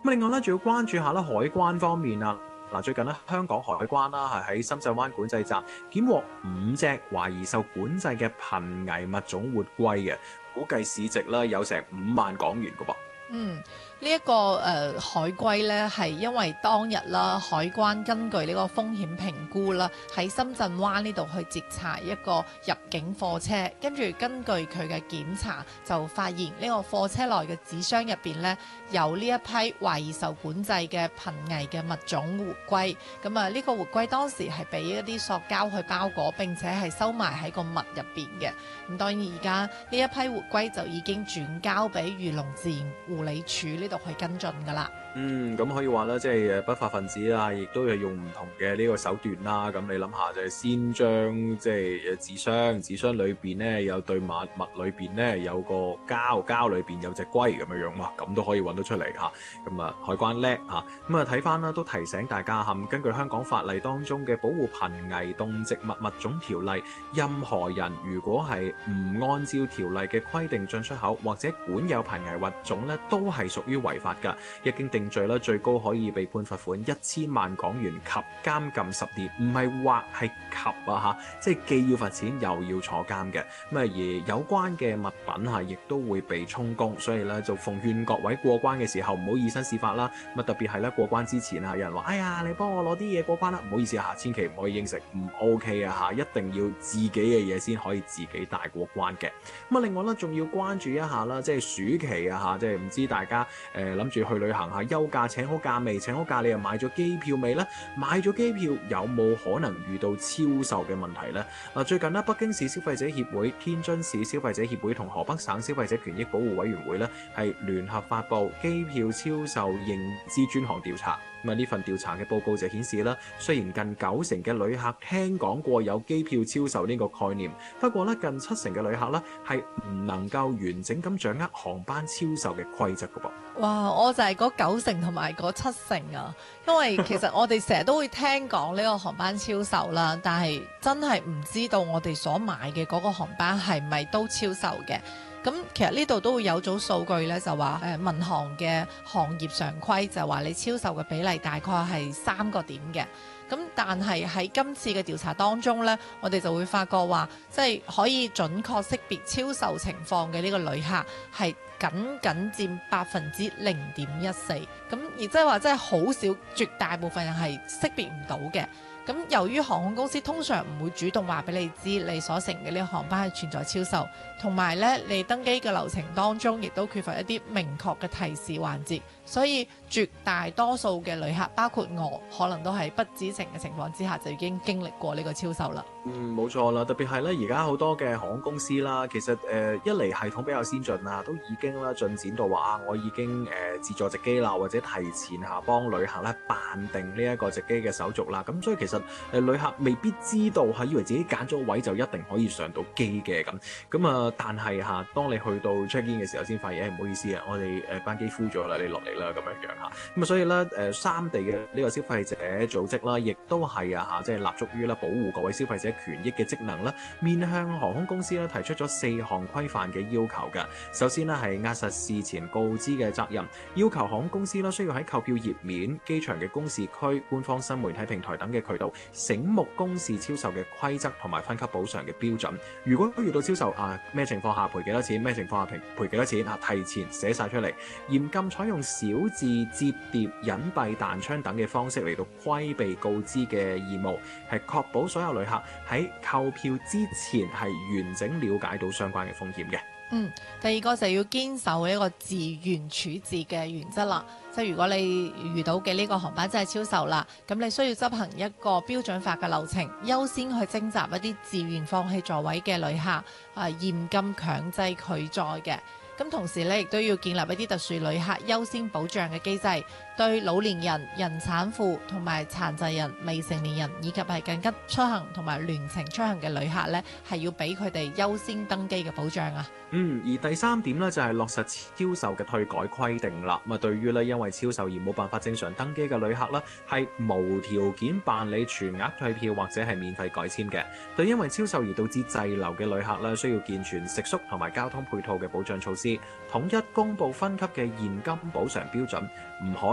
咁另外咧，仲要關注下啦海關方面啊。嗱，最近咧香港海關啦係喺深圳灣管制站檢獲5隻懷疑受管制嘅瀕危物種活龜嘅，估計市值咧有成5萬港元㗎噃。 嗯，呢、一個海龜呢，係因為當日啦，海關根據呢個風險評估啦，喺深圳灣呢度去截查一個入境貨車，跟住根據佢嘅檢查就發現呢個貨車內嘅紙箱入邊呢，有呢一批懷疑受管制嘅瀕危嘅物種活龜。咁啊，呢個活龜當時係俾一啲塑膠去包裹，並且係收埋喺個襪入邊嘅。咁當然而家呢一批活龜就已經轉交俾漁農自然護理署呢度去跟進㗎啦。 咁可以話咧，即係不法分子啊，亦都係用唔同嘅呢個手段啦。咁你諗下，就係先將即係紙箱裏邊咧有對襪，襪裏邊咧有個膠裏邊有隻龜咁樣樣，哇！咁都可以揾到出嚟嚇。咁啊，海關叻嚇。咁啊，睇翻啦，都提醒大家嚇，根據香港法例當中嘅保護瀕危動植物物種條例，任何人如果係唔按照條例嘅規定進出口或者管有瀕危物種咧，都係屬於違法㗎。一經定罪咧，最高可以被判罰款10,000,000港元及監禁10年，唔係或係及啊嚇，即係既要罰錢又要坐監嘅。咁啊，而有關嘅物品嚇，亦都會被充公，所以咧就奉勸各位過關嘅時候唔好以身試法啦。咁啊，特別係咧過關之前啊，有人話：哎呀，你幫我攞啲嘢過關啦，唔好意思啊，千祈唔可以應承，唔 OK 啊嚇，一定要自己嘅嘢先可以自己帶過關嘅。咁啊，另外咧仲要關注一下啦，即係暑期啊嚇，即係唔知大家諗住去旅行下休假請好假未？請好假你又買咗機票未呢？買咗機票有冇可能遇到超售嘅問題呢？最近呢，北京市消費者協會、天津市消費者協會同河北省消費者權益保護委員會呢，係聯合發布機票超售認知專項調查。咁啊，呢份調查嘅報告就顯示啦，雖然近90%嘅旅客聽講過有機票超售呢個概念，不過咧近70%嘅旅客咧係唔能夠完整咁掌握航班超售嘅規則㗎噃。 哇！我就係嗰90%同埋嗰70%啊，因為其實我哋成日都會聽講呢個航班超售啦，但係真係唔知道我哋所買嘅嗰個航班係咪都超售嘅。咁其實呢度都會有組數據咧，就話民航嘅行業常規就話你超售嘅比例大概係3個點嘅。咁但係喺今次嘅調查當中呢，我哋就會發覺話，即係可以準確識別超售情況嘅呢個旅客係僅佔0.14%。咁而即係話，真係好少，絕大部分人係識別唔到嘅。咁由於航空公司通常唔會主動話俾你知你所乘嘅呢個航班係存在超售，同埋咧你登機嘅流程當中亦都缺乏一啲明確嘅提示環節，所以絕大多數嘅旅客，包括我，可能都係不知情嘅情況之下就已經經歷過呢個超售啦。 冇錯啦，特別係咧而家好多嘅航空公司啦，其實一嚟系統比較先進啊，都已經啦進展到話我已經自助值機啦，或者提前下幫旅客咧辦定呢一個值機嘅手續啦。咁所以其實旅客未必知道係以為自己揀咗位就一定可以上到機嘅咁啊，但係當你去到 check in 嘅時候先發現，唔好意思啊，我哋班機 full 咗啦，你落嚟啦咁樣嚇。咁啊，所以咧三地嘅呢個消費者組織啦，亦都係即係立足於保護各位消費者權益嘅職能啦，面向航空公司咧提出咗4項規範嘅要求嘅。首先咧係壓實事前告知嘅責任，要求航空公司啦需要喺購票頁面、機場嘅公示區、官方新媒體平台等嘅渠道醒目公示超售嘅規則同埋分級補償嘅標準。如果遇到超售咩情況下賠幾多錢，咩情況下賠幾多錢提前寫晒出嚟，嚴禁採用小字、摺疊、隱蔽彈窗等嘅方式嚟到規避告知嘅義務，係確保所有旅客喺購票之前係完整了解到相關嘅風險嘅。 第二個就要堅守一個自願處置嘅原則啦。即係如果你遇到嘅呢個航班真係超售啦，咁你需要執行一個標準化嘅流程，優先去徵集一啲自願放棄座位嘅旅客，嚴禁強制拒載嘅。咁同時咧，亦都要建立一啲特殊旅客優先保障嘅機制，對老年人、孕產婦同埋殘疾人、未成年人以及係緊急出行同埋聯程出行嘅旅客咧，係要俾佢哋優先登機嘅保障啊。 而第3點咧就係落實超售嘅退改規定啦。咁對於咧因為超售而冇辦法正常登機嘅旅客咧，係無條件辦理全額退票或者係免費改簽嘅。對因為超售而導致滯留嘅旅客咧，需要健全食宿同埋交通配套嘅保障措施，統一公布分級嘅現金補償標準，唔可